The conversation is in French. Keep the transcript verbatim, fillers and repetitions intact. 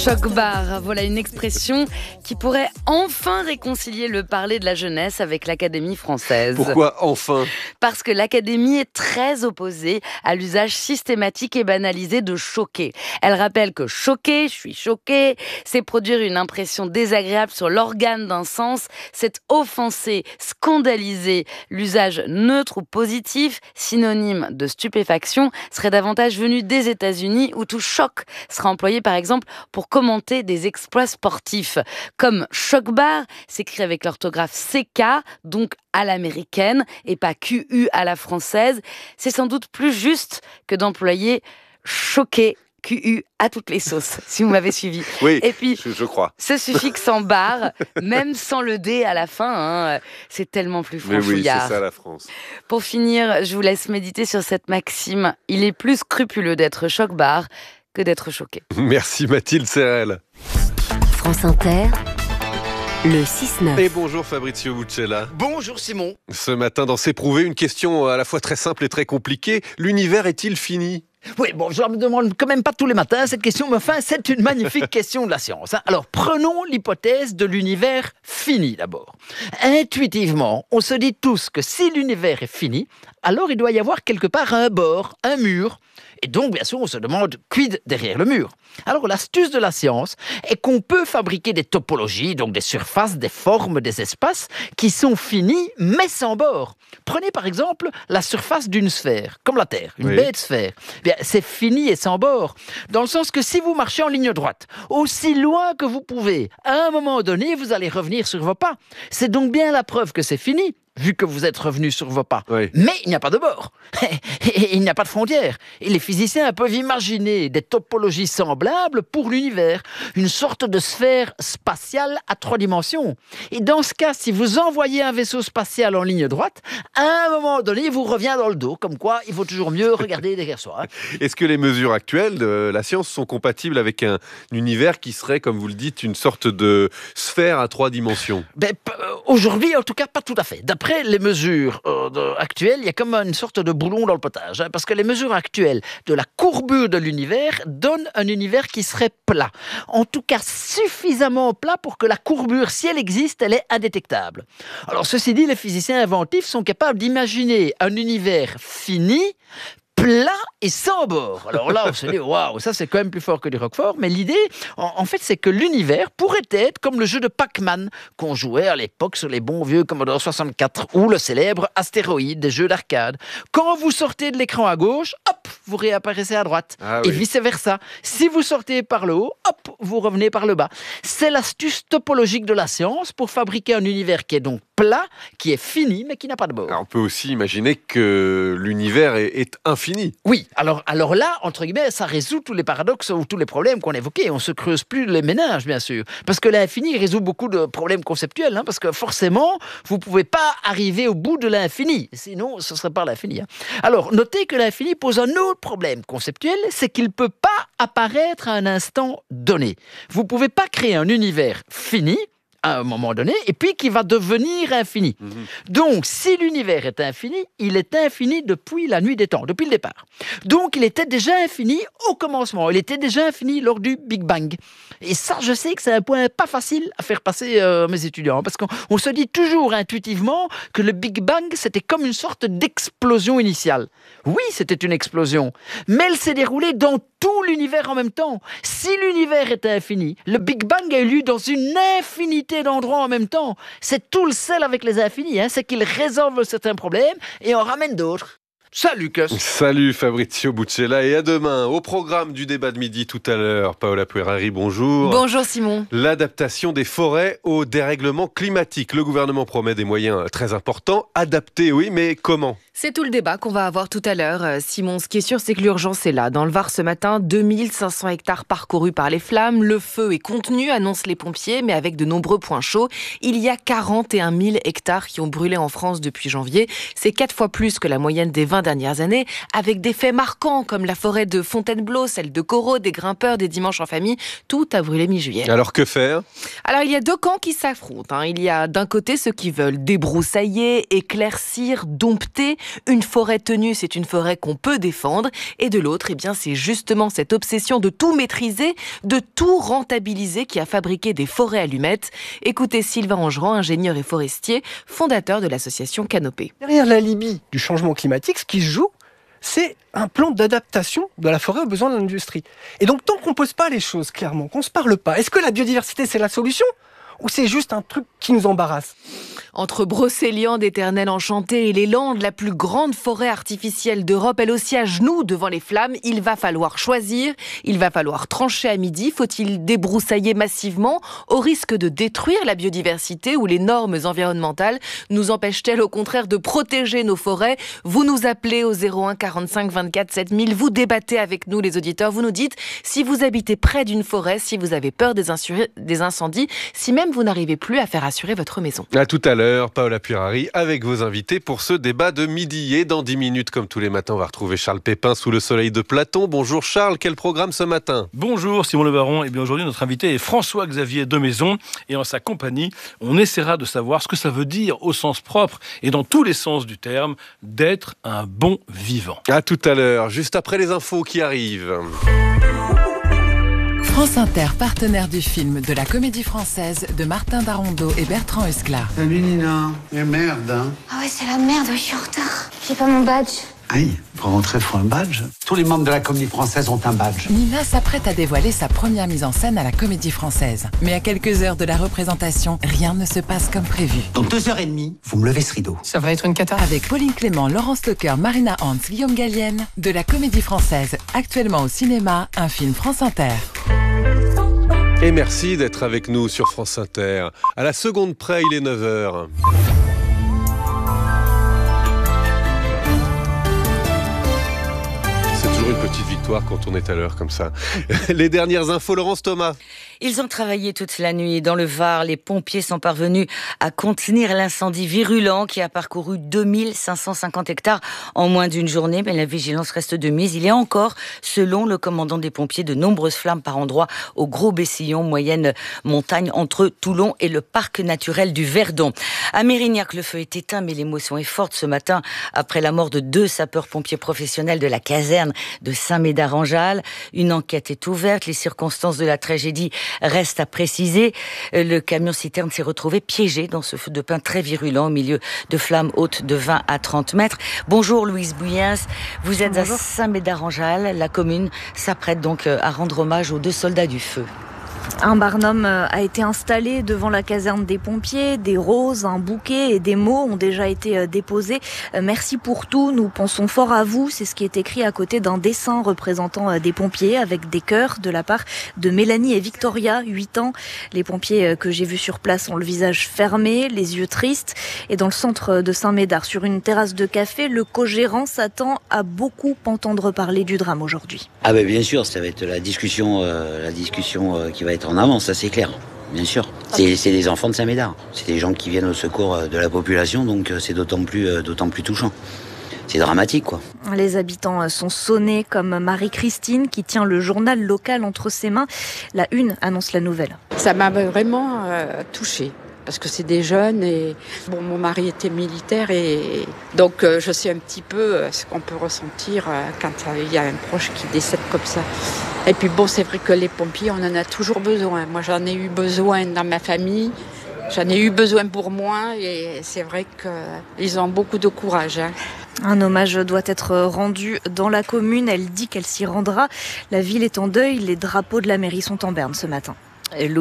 Choc-bar, voilà une expression qui pourrait enfin réconcilier le parler de la jeunesse avec l'Académie française. Pourquoi enfin ? Parce que l'Académie est très opposée à l'usage systématique et banalisé de choquer. Elle rappelle que choquer, je suis choqué, c'est produire une impression désagréable sur l'organe d'un sens, c'est offenser, scandaliser. L'usage neutre ou positif, synonyme de stupéfaction, serait davantage venu des États-Unis où tout choc sera employé par exemple pour commenter des exploits sportifs. Comme Choc-bar s'écrit avec l'orthographe C K, donc à l'américaine et pas Q U à la française. C'est sans doute plus juste que d'employer choquer Q U à toutes les sauces, si vous m'avez suivi. Oui, et puis, je, je crois. Ce suffixe en barre, même sans le D à la fin, hein, c'est tellement plus franchouillard. Mais oui, c'est ça la France. Pour finir, je vous laisse méditer sur cette maxime. Il est plus scrupuleux d'être choc-bar que d'être choqué. Merci Mathilde Serrel. France Inter, le six neuf. Et bonjour Fabrizio Buccella. Bonjour Simon. Ce matin dans C'est prouvé, une question à la fois très simple et très compliquée. L'univers est-il fini ? Oui, bon, je ne me demande quand même pas tous les matins cette question, mais enfin, c'est une magnifique question de la science. Hein. Alors, prenons l'hypothèse de l'univers fini d'abord. Intuitivement, on se dit tous que si l'univers est fini, alors il doit y avoir quelque part un bord, un mur. Et donc, bien sûr, on se demande quid derrière le mur. Alors, l'astuce de la science est qu'on peut fabriquer des topologies, donc des surfaces, des formes, des espaces qui sont finis, mais sans bord. Prenez par exemple la surface d'une sphère, comme la Terre, une oui. bête sphère. Bien, c'est fini et sans bord, dans le sens que si vous marchez en ligne droite, aussi loin que vous pouvez, à un moment donné, vous allez revenir sur vos pas. C'est donc bien la preuve que c'est fini, vu que vous êtes revenu sur vos pas. Oui. Mais il n'y a pas de bord. Et il n'y a pas de frontières. Et les physiciens peuvent imaginer des topologies semblables pour l'univers. Une sorte de sphère spatiale à trois dimensions. Et dans ce cas, si vous envoyez un vaisseau spatial en ligne droite, à un moment donné, il vous revient dans le dos. Comme quoi, il vaut toujours mieux regarder derrière soi. Hein. Est-ce que les mesures actuelles de la science sont compatibles avec un univers qui serait, comme vous le dites, une sorte de sphère à trois dimensions ? Ben, aujourd'hui, en tout cas, pas tout à fait. D'après les mesures euh, de, actuelles, il y a comme une sorte de boulon dans le potage. Hein, parce que les mesures actuelles de la courbure de l'univers donnent un univers qui serait plat. En tout cas, suffisamment plat pour que la courbure, si elle existe, elle est indétectable. Alors, ceci dit, les physiciens inventifs sont capables d'imaginer un univers fini, plat et sans bord. Alors là, on se dit, waouh, ça c'est quand même plus fort que du Roquefort. Mais l'idée, en, en fait, c'est que l'univers pourrait être comme le jeu de Pac-Man qu'on jouait à l'époque sur les bons vieux Commodore soixante-quatre ou le célèbre Astéroïde des jeux d'arcade. Quand vous sortez de l'écran à gauche, hop, vous réapparaissez à droite. Ah, et oui. vice-versa. Si vous sortez par le haut, hop, vous revenez par le bas. C'est l'astuce topologique de la science pour fabriquer un univers qui est donc plat, qui est fini, mais qui n'a pas de bord. Alors, on peut aussi imaginer que l'univers est, est infini. Oui, alors, alors là, entre guillemets, ça résout tous les paradoxes ou tous les problèmes qu'on évoquait. On se creuse plus les méninges, bien sûr. Parce que l'infini résout beaucoup de problèmes conceptuels. Hein, parce que forcément, vous ne pouvez pas arriver au bout de l'infini. Sinon, ce ne serait pas l'infini. Hein. Alors, notez que l'infini pose un autre problème conceptuel, c'est qu'il ne peut pas apparaître à un instant donné. Vous ne pouvez pas créer un univers fini, à un moment donné, et puis qui va devenir infini. Mmh. Donc, si l'univers est infini, il est infini depuis la nuit des temps, depuis le départ. Donc, il était déjà infini au commencement. Il était déjà infini lors du Big Bang. Et ça, je sais que c'est un point pas facile à faire passer euh, mes étudiants, parce qu'on on se dit toujours intuitivement que le Big Bang, c'était comme une sorte d'explosion initiale. Oui, c'était une explosion, mais elle s'est déroulée dans tout l'univers en même temps. Si l'univers est infini, le Big Bang a eu lieu dans une infinité d'endroits en même temps. C'est tout le sel avec les infinis, hein, c'est qu'ils résolvent certains problèmes et en ramènent d'autres. Salut, Lucas. Salut Fabrizio Buccella et à demain. Au programme du débat de midi tout à l'heure, Paola Puerari, bonjour. Bonjour Simon. L'adaptation des forêts au dérèglement climatique. Le gouvernement promet des moyens très importants. Adaptés, oui, mais comment ? C'est tout le débat qu'on va avoir tout à l'heure. Simon, ce qui est sûr, c'est que l'urgence est là. Dans le Var ce matin, deux mille cinq cents hectares parcourus par les flammes. Le feu est contenu, annoncent les pompiers, mais avec de nombreux points chauds. Il y a quarante et un mille hectares qui ont brûlé en France depuis janvier. C'est quatre fois plus que la moyenne des vingt vingt dernières années, avec des faits marquants comme la forêt de Fontainebleau, celle de Corot, des grimpeurs, des dimanches en famille. Tout a brûlé mi-juillet. Alors que faire ? Alors il y a deux camps qui s'affrontent. Hein. Il y a d'un côté ceux qui veulent débroussailler, éclaircir, dompter. Une forêt tenue, c'est une forêt qu'on peut défendre. Et de l'autre, eh bien, c'est justement cette obsession de tout maîtriser, de tout rentabiliser qui a fabriqué des forêts allumettes. Écoutez Sylvain Angerand, ingénieur et forestier, fondateur de l'association Canopée. Derrière l'alibi du changement climatique, ce qui se joue, c'est un plan d'adaptation de la forêt aux besoins de l'industrie. Et donc, tant qu'on ne pose pas les choses clairement, qu'on ne se parle pas, est-ce que la biodiversité, c'est la solution ? Ou c'est juste un truc qui nous embarrasse ? Entre Brocéliande, éternelle enchantée, et les Landes, la plus grande forêt artificielle d'Europe, elle aussi à genoux devant les flammes, il va falloir choisir, il va falloir trancher à midi. Faut-il débroussailler massivement au risque de détruire la biodiversité ou les normes environnementales nous empêchent-elles au contraire de protéger nos forêts ? Vous nous appelez au zéro un quarante-cinq vingt-quatre sept mille, vous débattez avec nous les auditeurs, vous nous dites si vous habitez près d'une forêt, si vous avez peur des, insur- des incendies, si même vous n'arrivez plus à faire assurer votre maison. À tout à l'heure, Paola Purari avec vos invités pour ce débat de midi. Et dans dix minutes, comme tous les matins, on va retrouver Charles Pépin sous le soleil de Platon. Bonjour Charles, quel programme ce matin ? Bonjour Simon Le Baron. Et bien aujourd'hui, notre invité est François-Xavier Demaison. Et en sa compagnie, on essaiera de savoir ce que ça veut dire au sens propre et dans tous les sens du terme d'être un bon vivant. À tout à l'heure, juste après les infos qui arrivent. France Inter, partenaire du film de la Comédie Française de Martin Darondeau et Bertrand Huskla. Salut Nina. Eh merde, hein. Ah ouais, c'est la merde, je suis en retard. J'ai pas mon badge. Aïe, pour rentrer, faut un badge. Tous les membres de la Comédie Française ont un badge. Nina s'apprête à dévoiler sa première mise en scène à la Comédie Française. Mais à quelques heures de la représentation, rien ne se passe comme prévu. Dans deux heures et demie, vous me levez ce rideau. Ça va être une cata. Avec Pauline Clément, Laurence Stocker, Marina Hans, Guillaume Gallienne, de la Comédie Française, actuellement au cinéma, un film France Inter. Et merci d'être avec nous sur France Inter. À la seconde près, il est neuf heures. C'est toujours une petite victoire quand on est à l'heure comme ça. Les dernières infos, Laurence Thomas. Ils ont travaillé toute la nuit. Dans le Var, les pompiers sont parvenus à contenir l'incendie virulent qui a parcouru deux mille cinq cent cinquante hectares en moins d'une journée. Mais la vigilance reste de mise. Il y a encore, selon le commandant des pompiers, de nombreuses flammes par endroits au Gros Bessillon, moyenne montagne entre Toulon et le parc naturel du Verdon. À Mérignac, le feu est éteint, mais l'émotion est forte ce matin après la mort de deux sapeurs-pompiers professionnels de la caserne de Saint-Médard-en-Jalles. Une enquête est ouverte. Les circonstances de la tragédie restent à préciser. Le camion-citerne s'est retrouvé piégé dans ce feu de pin très virulent au milieu de flammes hautes de vingt à trente mètres. Bonjour Louise Bouillens, vous êtes Bonjour. à Saint-Médard-en-Jalles. La commune s'apprête donc à rendre hommage aux deux soldats du feu. Un barnum a été installé devant la caserne des pompiers. Des roses, un bouquet et des mots ont déjà été déposés. Merci pour tout, nous pensons fort à vous. C'est ce qui est écrit à côté d'un dessin représentant des pompiers avec des cœurs de la part de Mélanie et Victoria, huit ans. Les pompiers que j'ai vus sur place ont le visage fermé, les yeux tristes. Et dans le centre de Saint-Médard, sur une terrasse de café, le co-gérant s'attend à beaucoup entendre parler du drame aujourd'hui. Ah ben bien sûr, ça va être la discussion, euh, la discussion euh, qui va être en avant, ça c'est clair, bien sûr. C'est, c'est des enfants de Saint-Médard, c'est des gens qui viennent au secours de la population, donc c'est d'autant plus, euh, d'autant plus touchant. C'est dramatique, quoi. Les habitants sont sonnés, comme Marie-Christine, qui tient le journal local entre ses mains. La Une annonce la nouvelle. Ça m'a vraiment euh, touchée. Parce que c'est des jeunes et bon, mon mari était militaire et donc euh, je sais un petit peu euh, ce qu'on peut ressentir euh, quand il y a un proche qui décède comme ça. Et puis bon, c'est vrai que les pompiers, on en a toujours besoin. Moi, j'en ai eu besoin dans ma famille, j'en ai eu besoin pour moi et c'est vrai qu'ils ont beaucoup de courage. Hein. Un hommage doit être rendu dans la commune. Elle dit qu'elle s'y rendra. La ville est en deuil. Les drapeaux de la mairie sont en berne ce matin.